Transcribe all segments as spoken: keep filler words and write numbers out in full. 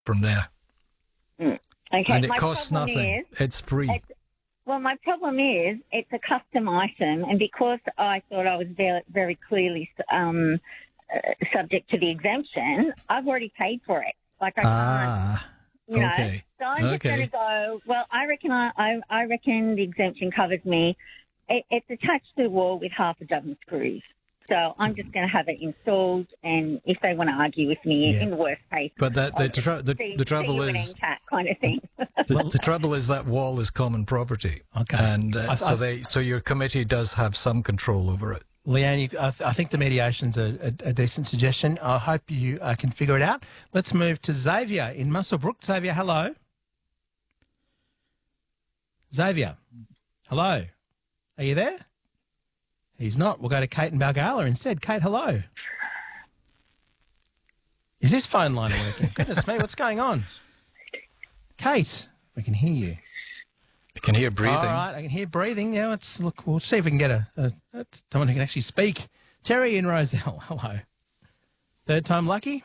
from there. Mm. Okay. And it my costs problem nothing. Is, it's free. It's, well, my problem is it's a custom item, and because I thought I was very, very clearly um, uh, subject to the exemption, I've already paid for it. Like I ah, can't, you know. okay. So I'm just okay. going to go. Well, I reckon I, I, I reckon the exemption covers me. It, it's attached to the wall with half a dozen screws. So I'm just going to have it installed, and if they want to argue with me, yeah. in the worst case, but that, the, tr- the, see, the trouble see is, kind of thing. the, the trouble is that wall is common property. Okay, and uh, I, so I, they, so your committee does have some control over it. Leanne, you, I, th- I think the mediation's a, a, a decent suggestion. I hope you uh, can figure it out. Let's move to Xavier in Muswellbrook. Xavier, hello. Xavier, hello. Are you there? He's not. We'll go to Kate in Balgala instead. Kate, hello. Is this phone line working? Goodness me, what's going on? Kate, we can hear you. I can hear breathing. All right, I can hear breathing. Yeah, let's look. We'll see if we can get a, a, a someone who can actually speak. Terry in Roselle, hello. Third time lucky?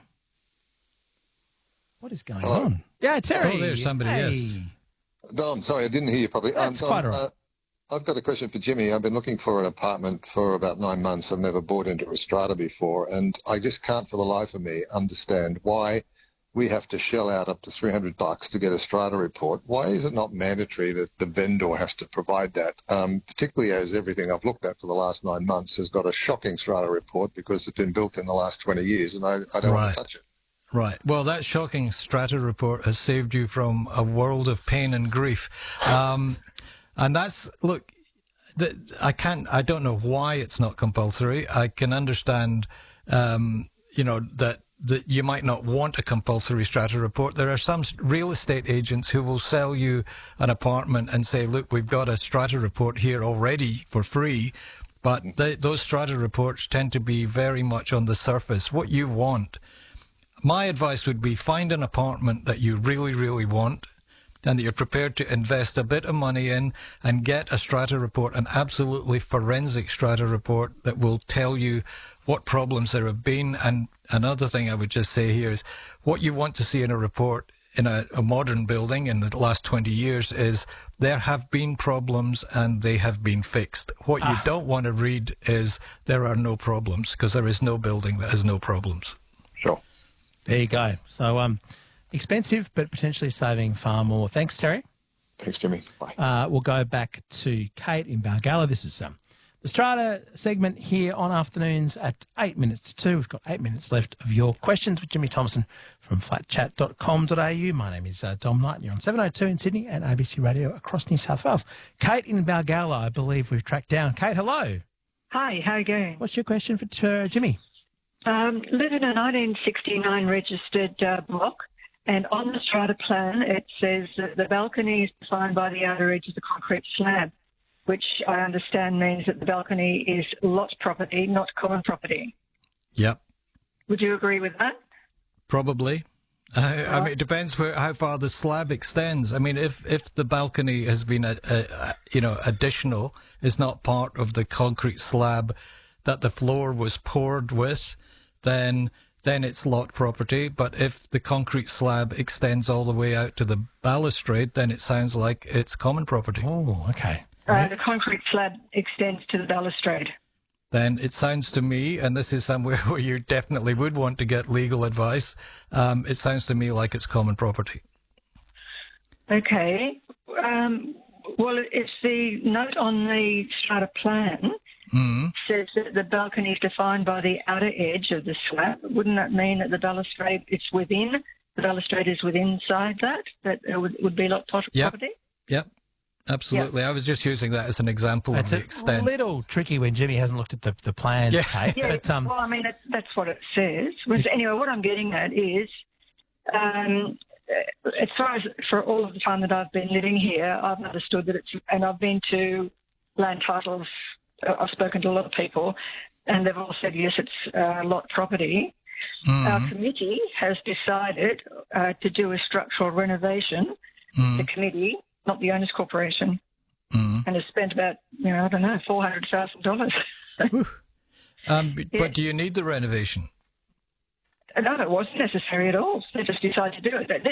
What is going Hello? on? Yeah, Terry. Oh, there's somebody, hey. yes. Dom, sorry, I didn't hear you properly. That's um, quite Dom, all right. uh, I've got a question for Jimmy. I've been looking for an apartment for about nine months. I've never bought into a strata before, and I just can't for the life of me understand why we have to shell out up to three hundred bucks to get a strata report. Why is it not mandatory that the vendor has to provide that, um, particularly as everything I've looked at for the last nine months has got a shocking strata report because it's been built in the last twenty years, and I, I don't Right. want to touch it. Right. Well, that shocking strata report has saved you from a world of pain and grief. Um, and that's, look, the, I can't, I don't know why it's not compulsory. I can understand, um, you know, that, that you might not want a compulsory strata report. There are some real estate agents who will sell you an apartment and say, look, we've got a strata report here already for free. But they, those strata reports tend to be very much on the surface. What you want, my advice would be find an apartment that you really, really want and that you're prepared to invest a bit of money in and get a strata report, an absolutely forensic strata report that will tell you what problems there have been. And another thing I would just say here is what you want to see in a report in a, a modern building in the last twenty years is there have been problems and they have been fixed. What you Ah. don't want to read is there are no problems, because there is no building that has no problems. Sure. There you go. So um, expensive, but potentially saving far more. Thanks, Terry. Thanks, Jimmy. Bye. Uh, we'll go back to Kate in Balgala. This is um, the Strata segment here on afternoons at eight minutes to two. We've got eight minutes left of your questions with Jimmy Thompson from flat chat dot com dot a u. My name is uh, Dom Knight, and you're on seven oh two in Sydney and A B C Radio across New South Wales. Kate in Balgala, I believe we've tracked down. Kate, hello. Hi, how are you going? What's your question for uh, Jimmy? Um, live in a nineteen sixty-nine registered uh, block, and on the strata plan it says that the balcony is defined by the outer edge of the concrete slab, which I understand means that the balcony is lot property, not common property. Yep. Would you agree with that? Probably. I, I mean, it depends where, how far the slab extends. I mean, if, if the balcony has been, a, a, a, you know, additional, is not part of the concrete slab that the floor was poured with, then then it's lot property. But if the concrete slab extends all the way out to the balustrade, then it sounds like it's common property. Oh, okay. Uh, the concrete slab extends to the balustrade. Then it sounds to me, and this is somewhere where you definitely would want to get legal advice, um, it sounds to me like it's common property. Okay. Um, well, if the note on the strata plan Mm. says that the balcony is defined by the outer edge of the slab, wouldn't that mean that the balustrade is within, the balustrade is within inside that, that it would, would be lot property? Yep. Yep. Absolutely. Yep. I was just using that as an example It's of the a extent. little tricky when Jimmy hasn't looked at the, the plans, Yeah. Kate. Yeah, But, um, well, I mean, that, that's what it says. Well, anyway, what I'm getting at is, um, as far as for all of the time that I've been living here, I've understood that it's, and I've been to land titles, I've spoken to a lot of people, and they've all said, yes, it's uh, lot property. Mm. Our committee has decided uh, to do a structural renovation, Mm. the committee, not the owners' corporation, Mm. and has spent about, you know, I don't know, four hundred thousand dollars. Um, b- Yeah. But do you need the renovation? No, it wasn't necessary at all. They just decided to do it.